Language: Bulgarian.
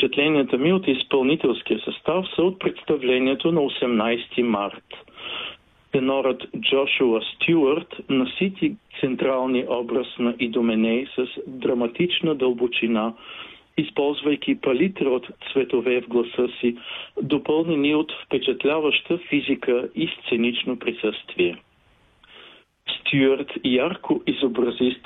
впечатленията ми от изпълнителския състав са от представлението на 18 март. Тенорът Джошуа Стюарт насити централния образ на Идоменей с драматична дълбочина, използвайки палитра от цветове в гласа си, допълнени от впечатляваща физика и сценично присъствие. Стюарт ярко изобрази